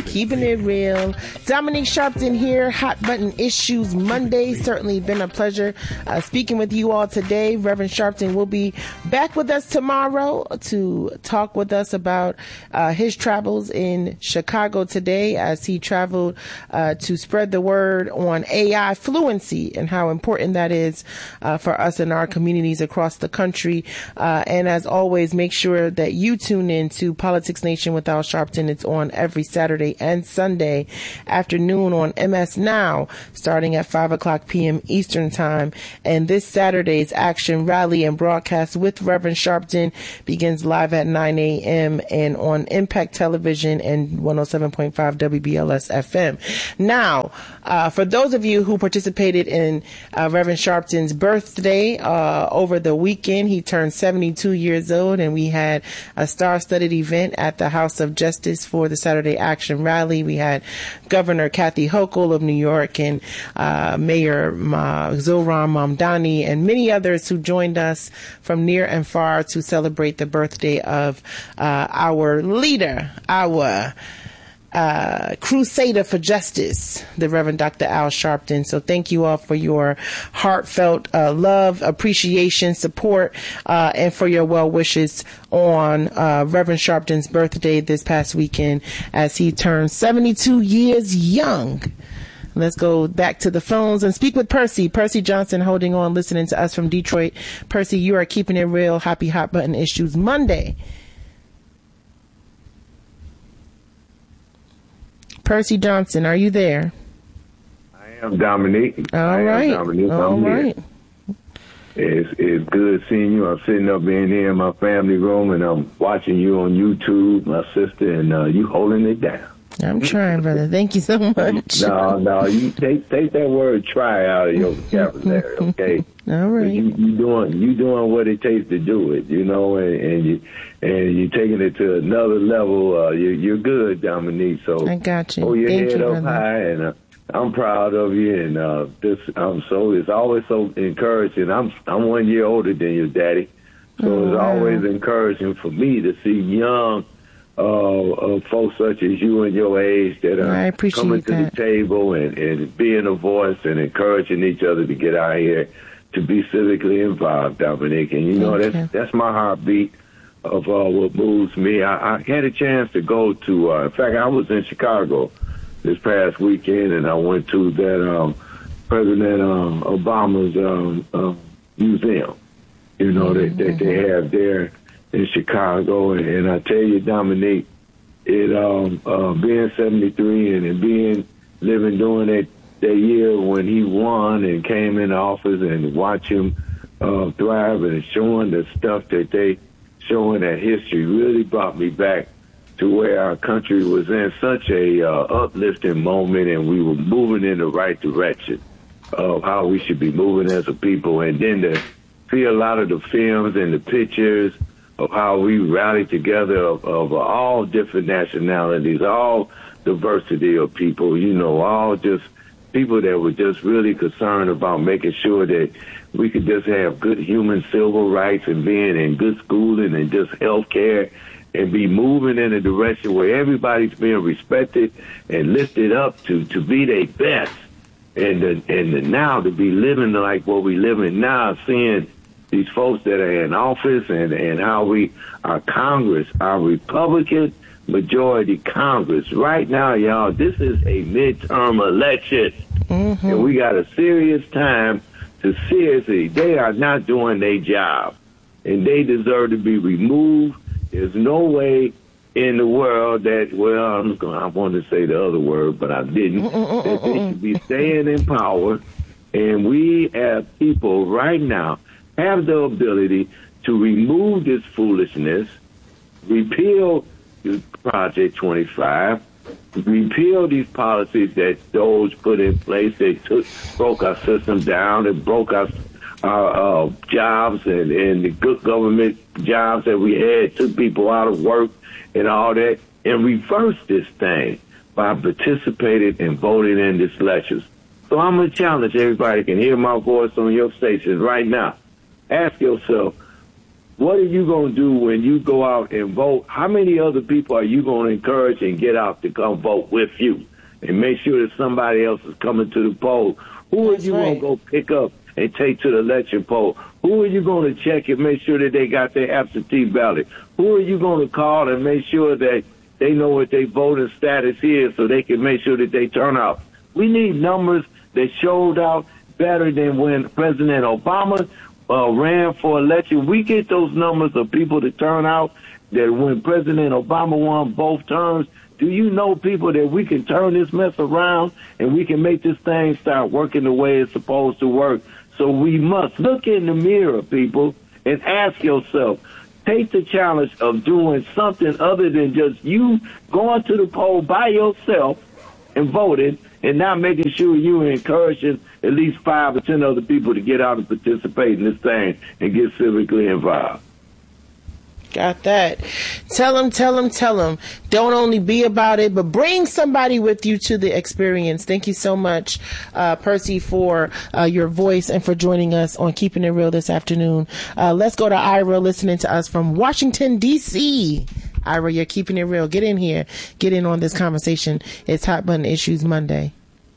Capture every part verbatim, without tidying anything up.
Keeping it real. Dominique Sharpton here. Hot Button Issues Monday. Certainly been a pleasure uh, speaking with you all today. Reverend Sharpton will be back with us tomorrow to talk with us about uh, his travels in Chicago today as he traveled uh, to spread the word on A I fluency and how important that is uh, for us in our communities across the country. Uh, and as always, make sure that you tune in to Politics Nation with Al Sharpton. It's on every Saturday and Sunday afternoon on M S Now, starting at five o'clock p.m. Eastern Time. And this Saturday's Action Rally and broadcast with Reverend Sharpton begins live at nine a.m. and on Impact Television and one oh seven point five W B L S F M. Now, uh, for those of you who participated in uh, Reverend Sharpton's birthday uh, over the weekend, he turned seventy-two years old, and we had a star-studded event at the House of Justice for the Saturday Action Rally. We had Governor Kathy Hochul of New York and uh, Mayor Ma- Zohran Mamdani and many others who joined us from near and far to celebrate the birthday of uh, our leader, our Uh, crusader for justice, the Reverend Doctor Al Sharpton. So thank you all for your heartfelt uh, love, appreciation, support, uh, and for your well wishes on uh, Reverend Sharpton's birthday this past weekend as he turned seventy-two years young. Let's go back to the phones and speak with Percy. Percy Johnson holding on, listening to us from Detroit. Percy, you are keeping it real. Happy Hot Button Issues Monday. Percy Johnson, are you there? I am, Dominique. All I right. Am Dominique. All I'm right. Here. It's, it's good seeing you. I'm sitting up in here in my family room, and I'm watching you on YouTube, my sister, and uh, you holding it down. I'm trying, brother. Thank you so much. No, no, you take take that word "try" out of your vocabulary, okay? All right. You, you doing you doing what it takes to do it, you know, and, and you and you taking it to another level. Uh, you, you're good, Dominique. So I got you. Hold your Thank head you, up brother. high, and uh, I'm proud of you. And uh, this, I'm so it's always so encouraging. I'm I'm one year older than your daddy, so Oh, it's wow. always encouraging for me to see young. Uh, uh, folks such as you and your age that I are appreciate coming to that. the table and, and being a voice and encouraging each other to get out here to be civically involved, Dominique. And you know, Thank that's you. that's my heartbeat of uh, what moves me. I, I had a chance to go to, uh, in fact, I was in Chicago this past weekend, and I went to that um, President um, Obama's um, uh, museum, you know, Mm-hmm. that, that they have there in Chicago. And, and I tell you, Dominique, it um, uh, being seventy-three and, and being living during that, that year when he won and came in office, and watch him uh, thrive and showing the stuff that they showing that history really brought me back to where our country was in such a uh, uplifting moment, and we were moving in the right direction of how we should be moving as a people. And then to see a lot of the films and the pictures of how we rallied together of, of all different nationalities, all diversity of people, you know, all just people that were just really concerned about making sure that we could just have good human civil rights and being in good schooling and just health care and be moving in a direction where everybody's being respected and lifted up to, to be their best. And the, and the now to be living like what we live in now, seeing these folks that are in office and, and how we, our Congress, our Republican majority Congress, right now, y'all, this is a midterm election. Mm-hmm. And we got a serious time to seriously, they are not doing their job. And they deserve to be removed. There's no way in the world that, well, I'm gonna, I wanted to say the other word, but I didn't, that they should be staying in power. And we as people right now have the ability to remove this foolishness, repeal Project twenty-five, repeal these policies that those put in place. They took, broke our system down and broke our, our uh, jobs and, and the good government jobs that we had, took people out of work and all that, and reverse this thing by participating and voting in this election. So I'm going to challenge everybody who can hear my voice on your station right now. Ask yourself, What are you going to do when you go out and vote? How many other people are you going to encourage and get out to come vote with you? And make sure that somebody else is coming to the poll. Who That's are you right. going to go pick up and take to the election poll? Who are you going to check and make sure that they got their absentee ballot? Who are you going to call and make sure that they know what their voting status is so they can make sure that they turn out? We need numbers that showed out better than when President Obama uh, ran for election. We get those numbers of people to turn out that when President Obama won both terms. Do you know, people, that we can turn this mess around and we can make this thing start working the way it's supposed to work? So we must look in the mirror, people, and ask yourself, take the challenge of doing something other than just you going to the poll by yourself and voting and not making sure you're encouraging at least five or ten other people to get out and participate in this thing and get civically involved. Got that. Tell them, tell them, tell them. Don't only be about it, but bring somebody with you to the experience. Thank you so much, uh, Percy, for uh, your voice and for joining us on Keeping It Real this afternoon. Uh, let's go to Ira, listening to us from Washington, D C Ira, you're keeping it real. Get in here. Get in on this conversation. It's Hot Button Issues Monday.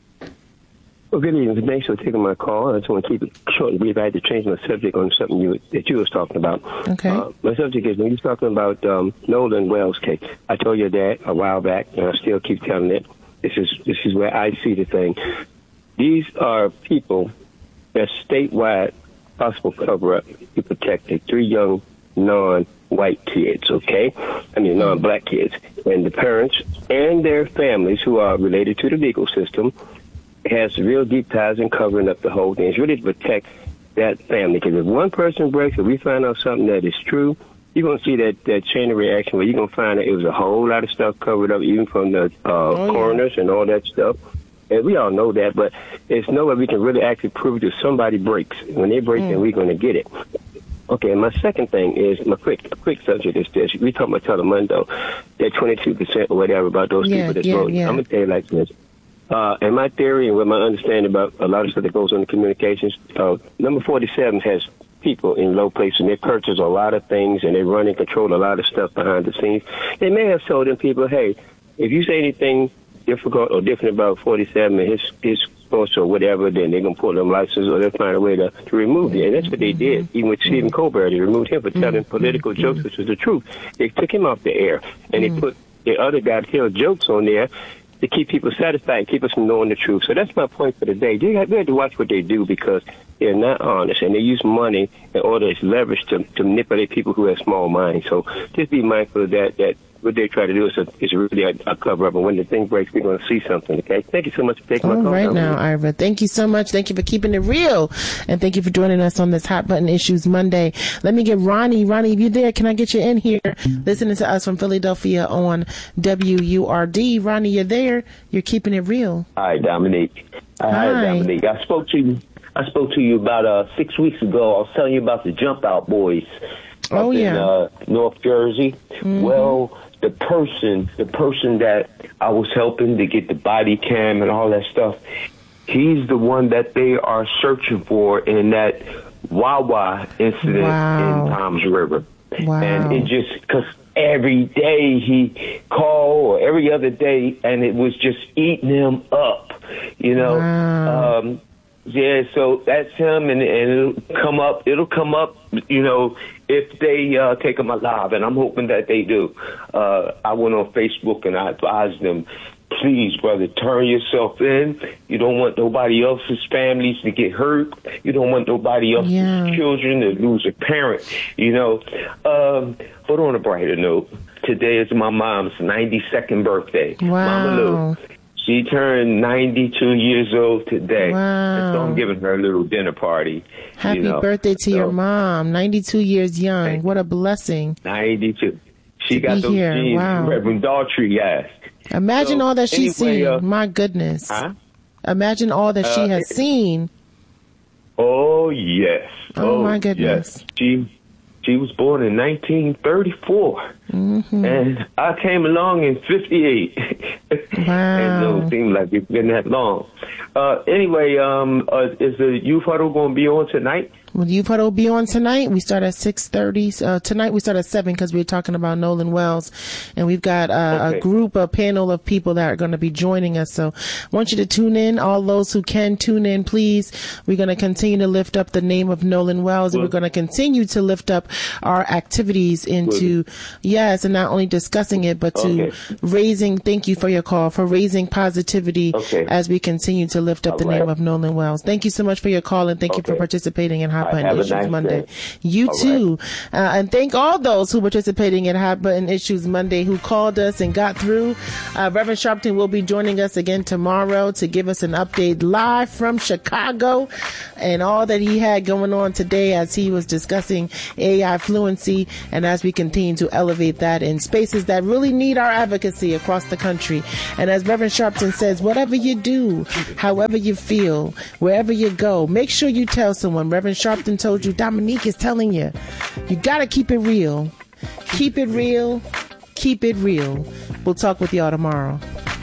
Well, good evening. Thanks for taking my call. I just want to keep it short and brief. I had to change my subject on something you, that you was talking about. Okay. Uh, my subject is when you was talking about um, Nolan Wells case. I told your dad a while back, and I still keep telling it. This is this is where I see the thing. These are people that statewide possible cover-up to protect the three young non-white kids, okay? I mean, non-black kids. And the parents and their families who are related to the legal system has real deep ties in covering up the whole thing. It's really to protect that family. Because if one person breaks, if we find out something that is true, you're going to see that, that chain of reaction where you're going to find that it was a whole lot of stuff covered up, even from the uh, oh, coroners yeah. and all that stuff. And we all know that, but it's no way we can really actually prove it if somebody breaks. When they break, mm. then we're going to get it. Okay, my second thing is, my quick quick subject is this. We talk about Telemundo, that twenty-two percent or whatever about those yeah, people that yeah, vote. yeah. I'm going to tell you like this. Uh, and my theory and what my understanding about a lot of stuff that goes on in communications, uh, number forty-seven has people in low places, and they purchase a lot of things, and they run and control a lot of stuff behind the scenes. They may have told them people, hey, if you say anything difficult or different about forty-seven and his, his course or whatever, then they're going to pull them license or they'll find a way to, to remove you. And that's what they did. Even with Stephen Colbert, they removed him for telling political jokes, which was the truth. They took him off the air, and they put the other guy tell jokes on there to keep people satisfied and keep us from knowing the truth. So that's my point for today. You have, you have to watch what they do because they're not honest, and they use money in order as leverage to, to manipulate people who have small minds. So just be mindful of that, that what they try to do is, a, is really a, a cover-up, and when the thing breaks, we're going to see something, okay? Thank you so much for taking All my call. All right now, Ira. Thank you so much. Thank you for keeping it real, and thank you for joining us on this Hot Button Issues Monday. Let me get Ronnie. Ronnie, if you're there, can I get you in here listening to us from Philadelphia on W U R D? Ronnie, you're there. You're keeping it real. Hi, Dominique. Hi, Hi Dominique. I spoke to you. I spoke to you about uh, six weeks ago. I was telling you about the Jump Out Boys up oh, yeah. in uh, North Jersey. Mm-hmm. Well, the person, the person that I was helping to get the body cam and all that stuff, he's the one that they are searching for in that Wawa incident wow. in Toms River. Wow. And it just, because every day he called or every other day, and it was just eating him up, you know. Wow. Um, yeah, so that's him, and, and it'll come up, it'll come up, you know, if they uh, take him alive, and I'm hoping that they do. Uh, I went on Facebook and I advised them, please, brother, turn yourself in. You don't want nobody else's families to get hurt. You don't want nobody else's yeah. children to lose a parent, you know. Um, but on a brighter note, today is my mom's ninety-second birthday. Wow. Mama Lou. She turned ninety-two years old today. Wow. So I'm giving her a little dinner party. Happy you know. birthday to so, your mom. ninety-two years young. What a blessing. ninety-two. She to got those here. genes Wow. Reverend Daughtry asked. Imagine so, all that she's anyway, seen. Uh, My goodness. huh? Imagine all that she Uh, has seen. Oh, yes. Oh, my goodness. Yes. She she was born in nineteen thirty-four. Mm-hmm. And I came along in fifty-eight. Wow. And it don't seem like it's been that long. Uh, anyway, um, uh, is the youth huddle going to be on tonight? Will you Puddle be on tonight? We start at six thirty. Uh, tonight we start at seven because we're talking about Nolan Wells. And we've got uh, okay. a group, a panel of people that are going to be joining us. So I want you to tune in. All those who can tune in, please. We're going to continue to lift up the name of Nolan Wells. Well, and we're going to continue to lift up our activities into, well, yes, and not only discussing it, but to okay. raising, thank you for your call, for raising positivity okay. as we continue to lift up All the right. name of Nolan Wells. Thank you so much for your call, and thank okay. you for participating in Hot Button Issues nice Monday. Day. You all too. Right. Uh, and thank all those who participating in Hot Button Issues Monday who called us and got through. Uh, Reverend Sharpton will be joining us again tomorrow to give us an update live from Chicago and all that he had going on today as he was discussing A I fluency, and as we continue to elevate that in spaces that really need our advocacy across the country. And as Reverend Sharpton says, whatever you do, however you feel, wherever you go, make sure you tell someone. Reverend Sharpton told you, Dominique is telling you, you gotta keep it real. Keep it real. Keep it real. We'll talk with y'all tomorrow.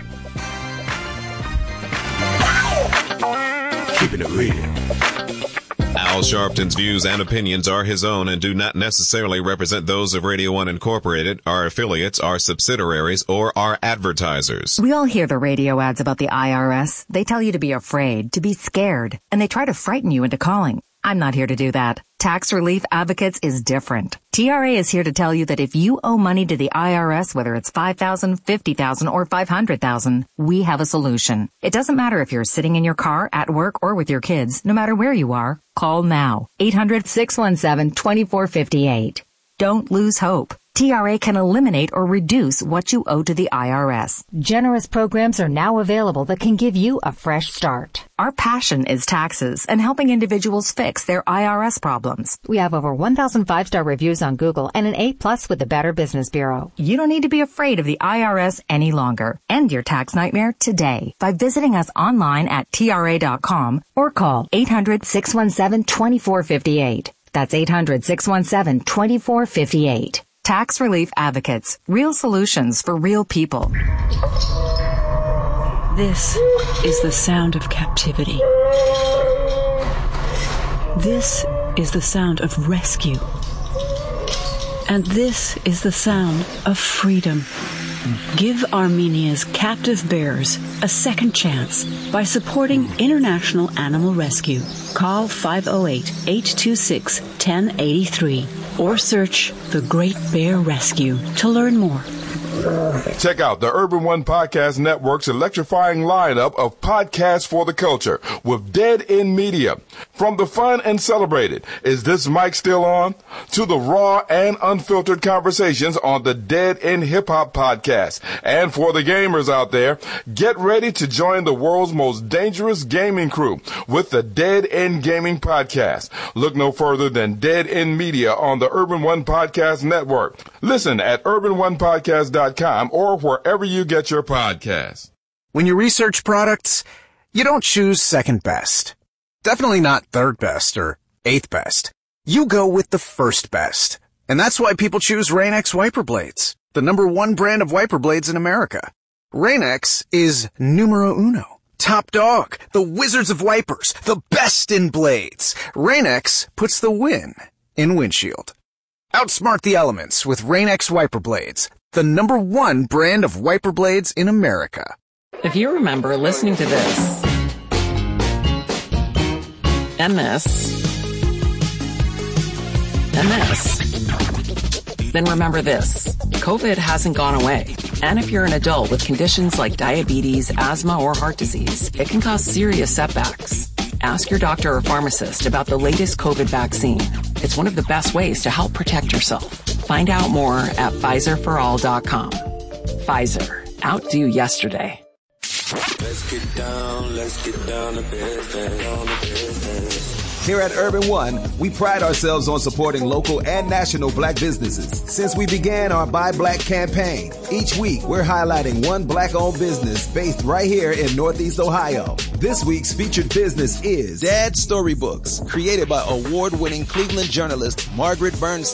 Keeping it real. Al Sharpton's views and opinions are his own and do not necessarily represent those of Radio One Incorporated, our affiliates, our subsidiaries, or our advertisers. We all hear the radio ads about the I R S. They tell you to be afraid, to be scared, and they try to frighten you into calling. I'm not here to do that. Tax Relief Advocates is different. T R A is here to tell you that if you owe money to the I R S, whether it's five thousand dollars, fifty thousand dollars, or five hundred thousand dollars, we have a solution. It doesn't matter if you're sitting in your car, at work, or with your kids. No matter where you are, call now. eight hundred, six one seven, two four five eight. Don't lose hope. T R A can eliminate or reduce what you owe to the I R S. Generous programs are now available that can give you a fresh start. Our passion is taxes and helping individuals fix their I R S problems. We have over one thousand five-star reviews on Google and an A plus with the Better Business Bureau. You don't need to be afraid of the I R S any longer. End your tax nightmare today by visiting us online at T R A dot com or call eight hundred, six one seven, two four five eight. That's eight hundred, six one seven, two four five eight. Tax Relief Advocates. Real solutions for real people. This is the sound of captivity. This is the sound of rescue. And this is the sound of freedom. Give Armenia's captive bears a second chance by supporting International Animal Rescue. Call five oh eight, eight two six, one oh eight three or search The Great Bear Rescue to learn more. Check out the Urban One Podcast Network's electrifying lineup of podcasts for the culture with Dead End Media. From the fun and celebrated, Is This Mic Still On? To the raw and unfiltered conversations on the Dead End Hip Hop Podcast. And for the gamers out there, get ready to join the world's most dangerous gaming crew with the Dead End Gaming Podcast. Look no further than Dead End Media on the Urban One Podcast Network. Listen at urban one podcast dot com or wherever you get your podcasts. When you research products, you don't choose second best. Definitely not third best or eighth best. You go with the first best. And that's why people choose Rain-X wiper blades, the number one brand of wiper blades in America. Rain-X is numero uno. Top dog, the wizards of wipers, the best in blades. Rain-X puts the win in windshield. Outsmart the elements with Rain-X wiper blades, the number one brand of wiper blades in America. If you remember listening to this, and this, and this, then remember this. COVID hasn't gone away. And if you're an adult with conditions like diabetes, asthma, or heart disease, it can cause serious setbacks. Ask your doctor or pharmacist about the latest COVID vaccine. It's one of the best ways to help protect yourself. Find out more at Pfizer for all dot com. Pfizer. Outdo yesterday. Let's get down, let's get down to business, on the business. Here at Urban One, we pride ourselves on supporting local and national black businesses. Since we began our Buy Black campaign, each week we're highlighting one black-owned business based right here in Northeast Ohio. This week's featured business is Dad Storybooks, created by award-winning Cleveland journalist Margaret Bernstein. Her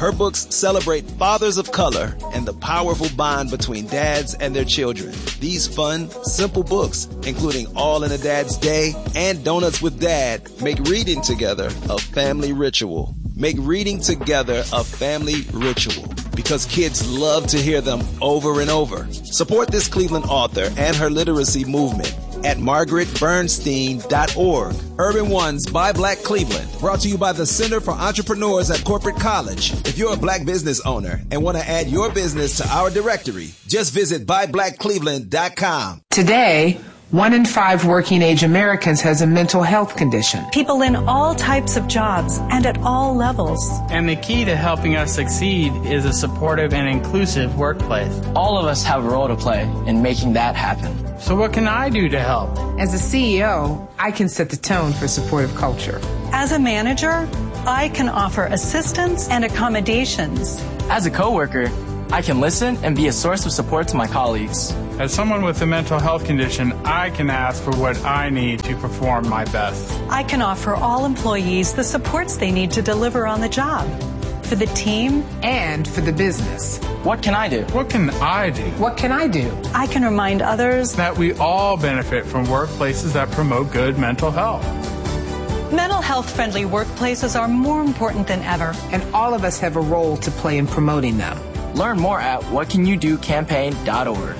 Her books celebrate fathers of color and the powerful bond between dads and their children. These fun, simple books, including All in a Dad's Day and Donuts with Dad, make reading together a family ritual. Make reading together a family ritual because kids love to hear them over and over. Support this Cleveland author and her literacy movement at margaret bernstein dot org. Urban One's Buy Black Cleveland, brought to you by the Center for Entrepreneurs at Corporate College. If you're a black business owner and want to add your business to our directory, just visit buy black cleveland dot com. Today, one in five working-age Americans has a mental health condition. People in all types of jobs and at all levels. And the key to helping us succeed is a supportive and inclusive workplace. All of us have a role to play in making that happen. So what can I do to help? As a C E O, I can set the tone for supportive culture. As a manager, I can offer assistance and accommodations. As a coworker, I can listen and be a source of support to my colleagues. As someone with a mental health condition, I can ask for what I need to perform my best. I can offer all employees the supports they need to deliver on the job. For the team and for the business. What can I do? What can I do? What can I do? I can remind others that we all benefit from workplaces that promote good mental health. Mental health-friendly workplaces are more important than ever. And all of us have a role to play in promoting them. Learn more at what can you do campaign dot org.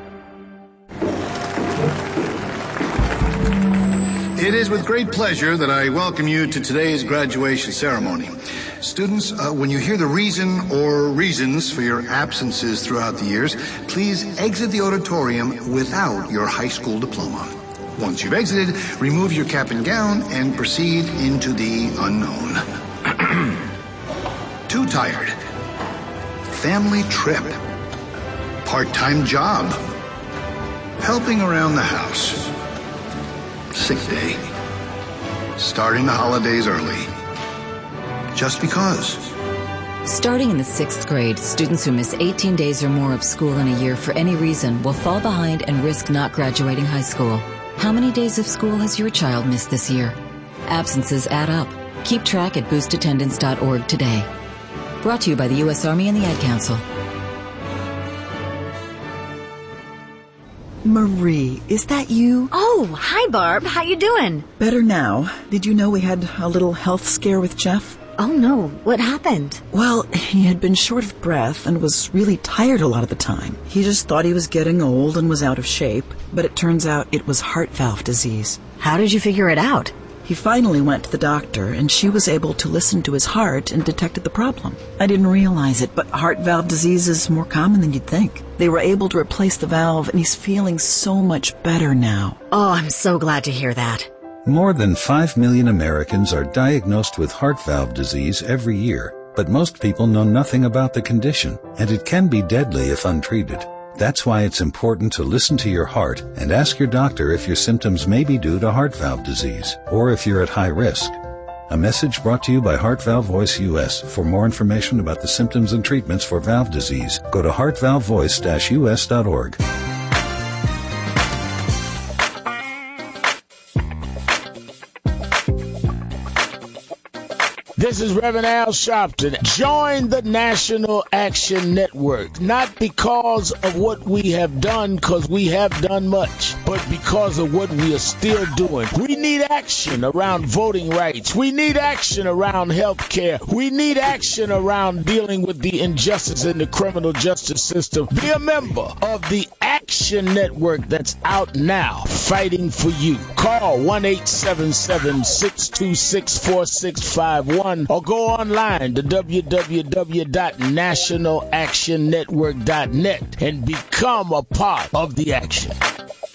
It is with great pleasure that I welcome you to today's graduation ceremony. Students, uh, when you hear the reason or reasons for your absences throughout the years, please exit the auditorium without your high school diploma. Once you've exited, remove your cap and gown and proceed into the unknown. Too tired. Family trip. Part-time job. Helping around the house. Sick day. Starting the holidays early. Just because. Starting in the sixth grade, students who miss eighteen days or more of school in a year for any reason will fall behind and risk not graduating high school. How many days of school has your child missed this year? Absences add up. Keep track at boost attendance dot org today. Brought to you by the U S Army and the Ad Council. Marie, is that you? Oh, hi, Barb. How you doing? Better now. Did you know we had a little health scare with Jeff? Oh, no. What happened? Well, he had been short of breath and was really tired a lot of the time. He just thought he was getting old and was out of shape, but it turns out it was heart valve disease. How did you figure it out? He finally went to the doctor, and she was able to listen to his heart and detected the problem. I didn't realize it, but heart valve disease is more common than you'd think. They were able to replace the valve, and he's feeling so much better now. Oh, I'm so glad to hear that. More than five million Americans are diagnosed with heart valve disease every year, but most people know nothing about the condition, and it can be deadly if untreated. That's why it's important to listen to your heart and ask your doctor if your symptoms may be due to heart valve disease or if you're at high risk. A message brought to you by Heart Valve Voice U S. For more information about the symptoms and treatments for valve disease, go to heart valve voice dash u s dot org. This is Reverend Al Sharpton. Join the National Action Network, not because of what we have done, because we have done much, but because of what we are still doing. We need action around voting rights. We need action around health care. We need action around dealing with the injustice in the criminal justice system. Be a member of the Action Network that's out now, fighting for you. Call one eight seven seven, six two six, four six five one. Or go online to w w w dot national action network dot net and become a part of the action.